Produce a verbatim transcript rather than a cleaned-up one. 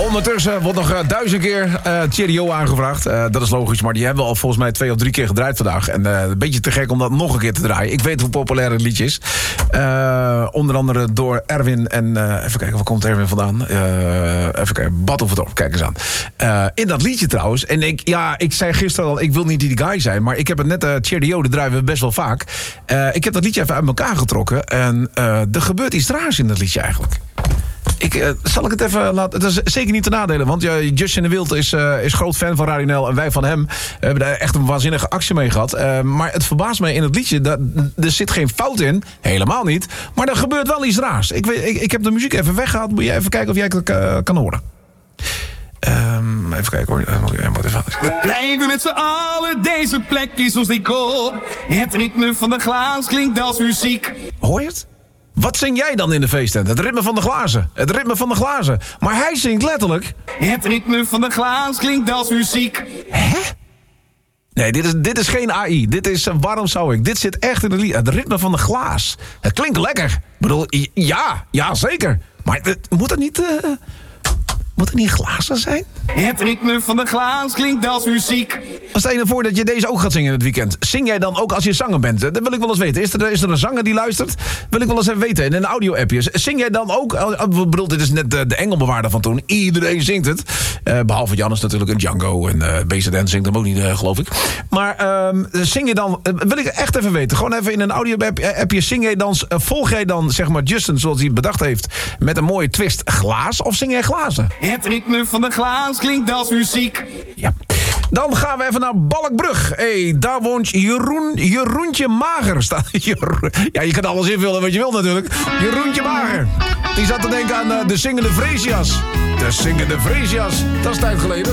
Ondertussen wordt nog uh, duizend keer uh, Cheerio aangevraagd. Uh, dat is logisch, maar die hebben we al volgens mij twee of drie keer gedraaid vandaag. En uh, een beetje te gek om dat nog een keer te draaien. Ik weet hoe populair het liedje is. Uh, onder andere door Erwin en... Uh, even kijken, waar komt Erwin vandaan? Uh, even kijken, Battenverdorp, kijk eens aan. Uh, in dat liedje trouwens. En ik, ja, ik zei gisteren al, ik wil niet die guy zijn. Maar ik heb het net, uh, Cheerio, dat draaien we best wel vaak. Uh, ik heb dat liedje even uit elkaar getrokken. En uh, er gebeurt iets raars in dat liedje eigenlijk. Ik, uh, zal ik het even laten... Het is zeker niet te nadelen, want uh, Justin de Wild is, uh, is groot fan van Radio N L... en wij van hem hebben daar echt een waanzinnige actie mee gehad. Uh, maar het verbaast mij in het liedje, dat, er zit geen fout in. Helemaal niet. Maar er gebeurt wel iets raars. Ik, weet, ik, ik heb de muziek even weggehaald. Moet je even kijken of jij het uh, kan horen. Um, even kijken hoor. We blijven met z'n allen, deze plek is ons decor. Het ritme van de glaas klinkt als muziek. Hoor je het? Wat zing jij dan in de feesttent? Het ritme van de glazen. Het ritme van de glazen. Maar hij zingt letterlijk... Het ritme van de glaas klinkt als muziek. Hè? Nee, dit is, dit is geen A I. Dit is... Uh, waarom zou ik? Dit zit echt in de lied. Het ritme van de glaas. Het klinkt lekker. Ik bedoel, ja, ja zeker. Maar het, moet het niet... Uh, moet het niet glazen zijn? Het ritme van de glaas klinkt als muziek. Stel je ervoor dat je deze ook gaat zingen in het weekend. Zing jij dan ook als je zanger bent? Dat wil ik wel eens weten. Is er, is er een zanger die luistert? Wil ik wel eens even weten. In een audio-appje. Zing jij dan ook? Ik bedoel, dit is net de, de engelbewaarder van toen. Iedereen zingt het. Uh, behalve Jannes natuurlijk. En Django. En uh, B Z N zingt hem ook niet, uh, geloof ik. Maar um, zing je dan... Uh, wil ik echt even weten. Gewoon even in een audio-appje. Zing jij dan... Uh, volg jij dan, zeg maar, Justin zoals hij het bedacht heeft. Met een mooie twist glaas? Of zing jij glazen? Het ritme van de glaas klinkt als muziek. Ja. Dan gaan we even naar Balkbrug. Hey, daar woont Jeroen, Jeroentje Mager. Staat, Jeroen, ja, je kan alles invullen wat je wil natuurlijk. Jeroentje Mager. Die zat te denken aan uh, de zingende Vreesias. De zingende Vreesias. Dat is tijd geleden.